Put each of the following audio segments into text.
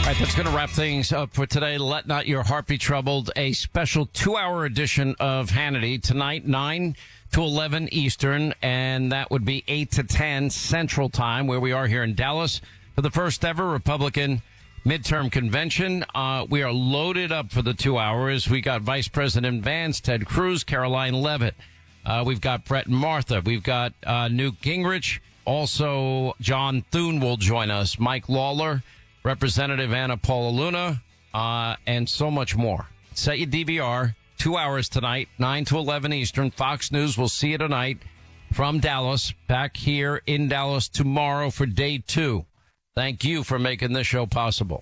All right, that's going to wrap things up for today. Let not your heart be troubled. A special 2-hour edition of Hannity tonight, 9 to 11 Eastern, and that would be 8 to 10 Central Time, where we are here in Dallas for the first ever Republican midterm convention. We are loaded up for the 2 hours. We got Vice President Vance, Ted Cruz, Caroline Leavitt. We've got Brett and Martha. We've got Newt Gingrich. Also, John Thune will join us. Mike Lawler, Representative Anna Paula Luna, and so much more. Set your DVR. 2 hours tonight, 9 to 11 Eastern. Fox News will see you tonight from Dallas. Back here in Dallas tomorrow for day 2. Thank you for making this show possible.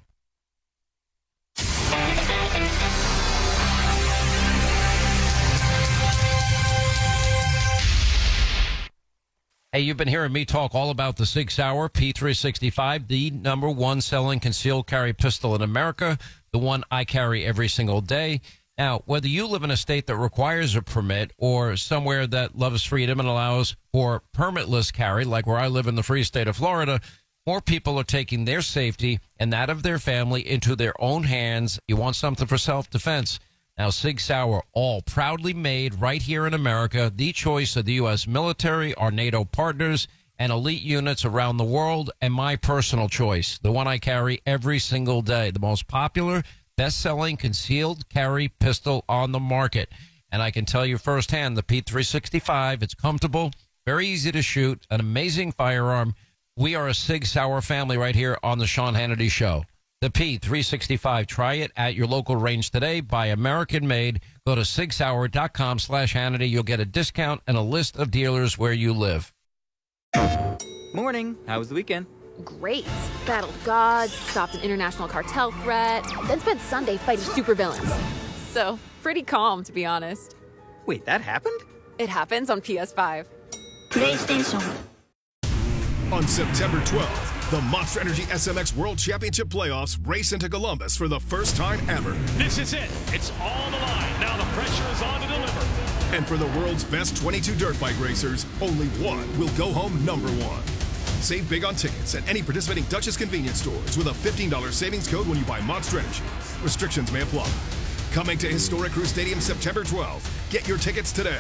Hey, you've been hearing me talk all about the Sig Sauer P365, the number one selling concealed carry pistol in America, the one I carry every single day. Now, whether you live in a state that requires a permit or somewhere that loves freedom and allows for permitless carry, like where I live in the free state of Florida, more people are taking their safety and that of their family into their own hands. You want something for self-defense. Now, Sig Sauer, all proudly made right here in America, the choice of the U.S. military, our NATO partners, and elite units around the world, and my personal choice, the one I carry every single day, the most popular, best-selling concealed carry pistol on the market. And I can tell you firsthand, the P365, it's comfortable, very easy to shoot, an amazing firearm. We are a Sig Sauer family right here on the Sean Hannity Show. The P365. Try it at your local range today. Buy American made. Go to sigsauer.com/Hannity. You'll get a discount and a list of dealers where you live. Morning. How was the weekend? Great. Battled gods, stopped an international cartel threat, then spent Sunday fighting supervillains. So, pretty calm, to be honest. Wait, that happened? It happens on PS5. PlayStation. On September 12th, the Monster Energy SMX World Championship Playoffs race into Columbus for the first time ever. This is it. It's all on the line. Now the pressure is on to deliver. And for the world's best 22 dirt bike racers, only one will go home number one. Save big on tickets at any participating Duchess convenience stores with a $15 savings code when you buy Monster Energy. Restrictions may apply. Coming to Historic Crew Stadium September 12th. Get your tickets today.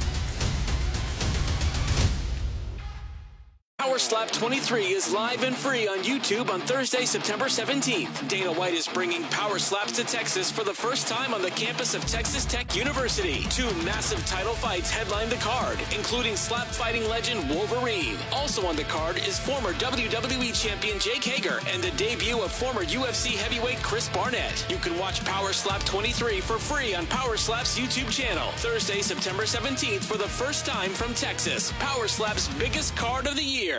Power Slap 23 is live and free on YouTube on Thursday, September 17th. Dana White is bringing Power Slaps to Texas for the first time on the campus of Texas Tech University. 2 massive title fights headline the card, including slap fighting legend Wolverine. Also on the card is former WWE champion Jake Hager and the debut of former UFC heavyweight Chris Barnett. You can watch Power Slap 23 for free on Power Slap's YouTube channel. Thursday, September 17th for the first time from Texas. Power Slap's biggest card of the year.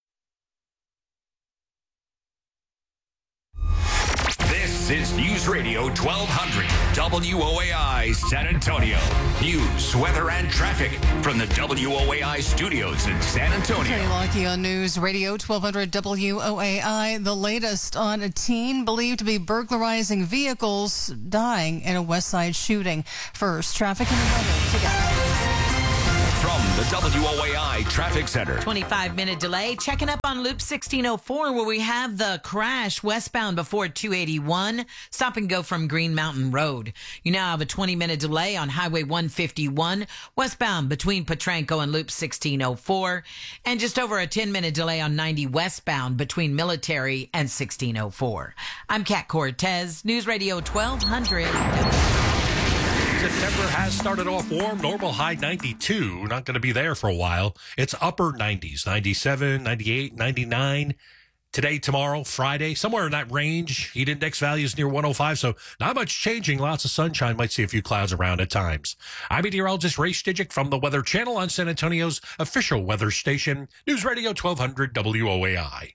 This is News Radio 1200 WOAI San Antonio. News, weather, and traffic from the WOAI studios in San Antonio. Terry Lockie on News Radio 1200 WOAI. The latest on a teen believed to be burglarizing vehicles dying in a West Side shooting. First, traffic and the weather together. From the WOAI Traffic Center. 25-minute delay. Checking up on Loop 1604 where we have the crash westbound before 281. Stop and go from Green Mountain Road. You now have a 20-minute delay on Highway 151 westbound between Potranco and Loop 1604. And just over a 10-minute delay on 90 westbound between Military and 1604. I'm Kat Cortez, News Radio 1200. September has started off warm. Normal high 92. Not going to be there for a while. It's upper 90s, 97, 98, 99. Today, tomorrow, Friday, somewhere in that range. Heat index values near 105, so not much changing. Lots of sunshine. Might see a few clouds around at times. I'm meteorologist Ray Stijic from the Weather Channel on San Antonio's official weather station, News Radio 1200 WOAI.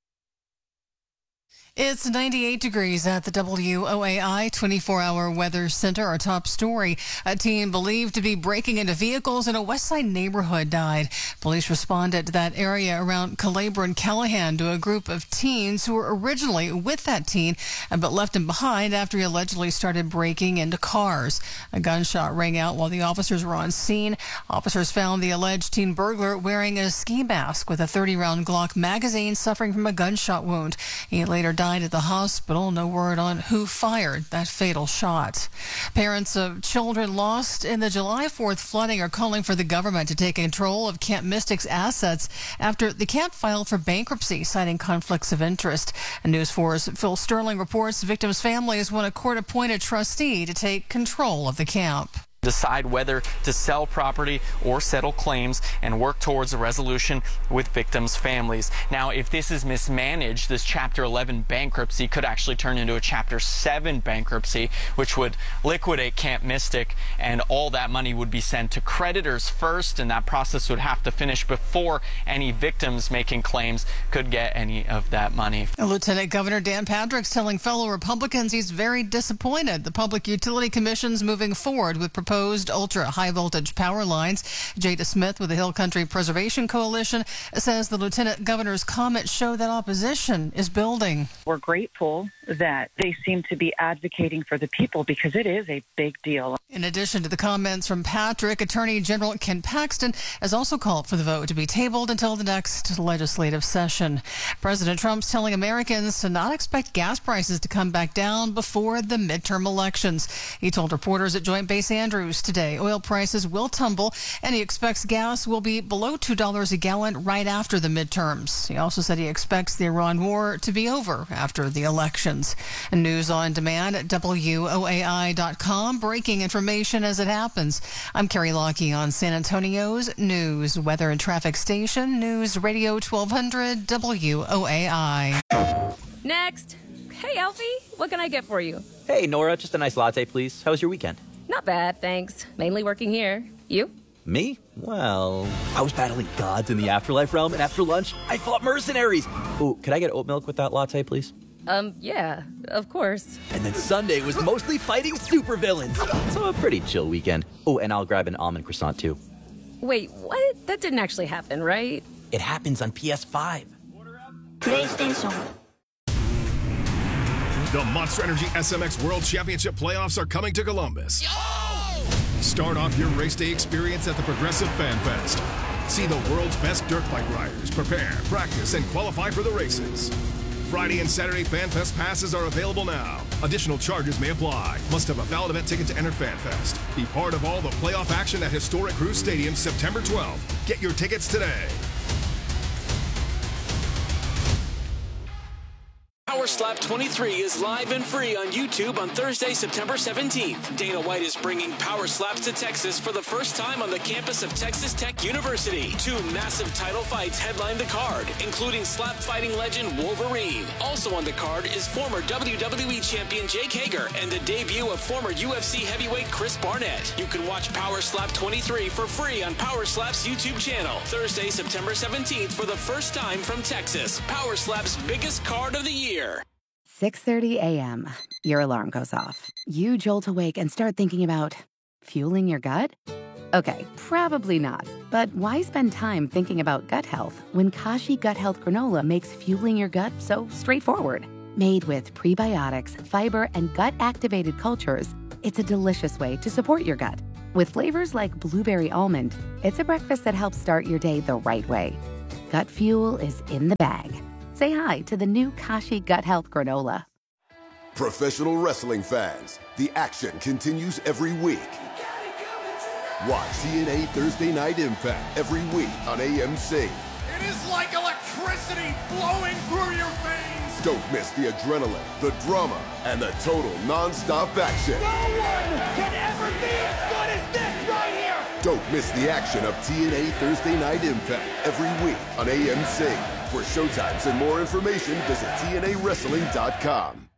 It's 98 degrees at the WOAI 24-hour weather center. Our top story, a teen believed to be breaking into vehicles in a West Side neighborhood died. Police responded to that area around Calabria and Callahan to a group of teens who were originally with that teen but left him behind after he allegedly started breaking into cars. A gunshot rang out while the officers were on scene. Officers found the alleged teen burglar wearing a ski mask with a 30-round Glock magazine, suffering from a gunshot wound. He later died at the hospital. No word on who fired that fatal shot. Parents of children lost in the July 4th flooding are calling for the government to take control of Camp Mystic's assets after the camp filed for bankruptcy, citing conflicts of interest. And News 4's Phil Sterling reports victims' families want a court-appointed trustee to take control of the camp. Decide whether to sell property or settle claims and work towards a resolution with victims' families. Now, if this is mismanaged, this Chapter 11 bankruptcy could actually turn into a Chapter 7 bankruptcy, which would liquidate Camp Mystic, and all that money would be sent to creditors first, and that process would have to finish before any victims making claims could get any of that money. Lieutenant Governor Dan Patrick's telling fellow Republicans he's very disappointed the Public Utility Commission's moving forward with proposed ultra-high voltage power lines. Jada Smith with the Hill Country Preservation Coalition says the Lieutenant Governor's comments show that opposition is building. We're grateful that they seem to be advocating for the people because it is a big deal. In addition to the comments from Patrick, Attorney General Ken Paxton has also called for the vote to be tabled until the next legislative session. President Trump's telling Americans to not expect gas prices to come back down before the midterm elections. He told reporters at Joint Base Andrews today oil prices will tumble, and he expects gas will be below $2 a gallon right after the midterms. He also said he expects the Iran war to be over after the elections. And news on demand at WOAI.com. Breaking information as it happens. I'm Carrie Lockie on San Antonio's news, weather, and traffic station, News Radio 1200 WOAI. Next. Hey, Alfie, what can I get for you? Hey, Nora, just a nice latte, please. How was your weekend? Not bad, thanks. Mainly working here. You? Me? Well, I was battling gods in the afterlife realm, and after lunch, I fought mercenaries. Ooh, could I get oat milk with that latte, please? Yeah, of course. And then Sunday was mostly fighting supervillains. So a pretty chill weekend. Oh, and I'll grab an almond croissant, too. Wait, what? That didn't actually happen, right? It happens on PS5. PlayStation. The Monster Energy SMX World Championship playoffs are coming to Columbus. Start off your race day experience at the Progressive Fan Fest. See the world's best dirt bike riders prepare, practice, and qualify for the races. Friday and Saturday Fan Fest passes are available now. Additional charges may apply. Must have a valid event ticket to enter Fan Fest. Be part of all the playoff action at historic Cruise Stadium September 12th. Get your tickets today. Power Slap 23 is live and free on YouTube on Thursday, September 17th. Dana White is bringing Power Slaps to Texas for the first time on the campus of Texas Tech University. 2 massive title fights headline the card, including slap fighting legend Wolverine. Also on the card is former WWE champion Jake Hager and the debut of former UFC heavyweight Chris Barnett. You can watch Power Slap 23 for free on Power Slap's YouTube channel. Thursday, September 17th for the first time from Texas. Power Slap's biggest card of the year. 6:30 a.m. Your alarm goes off. You jolt awake and start thinking about fueling your gut? Okay, probably not. But why spend time thinking about gut health when Kashi Gut Health Granola makes fueling your gut so straightforward? Made with prebiotics, fiber, and gut-activated cultures, it's a delicious way to support your gut. With flavors like blueberry almond, it's a breakfast that helps start your day the right way. Gut fuel is in the bag. Say hi to the new Kashi Gut Health Granola. Professional wrestling fans, the action continues every week. Watch TNA Thursday Night Impact every week on AMC. It is like electricity flowing through your veins. Don't miss the adrenaline, the drama, and the total non-stop action. No one can ever be as good as this right here. Don't miss the action of TNA Thursday Night Impact every week on AMC. For showtimes and more information, visit TNAWrestling.com.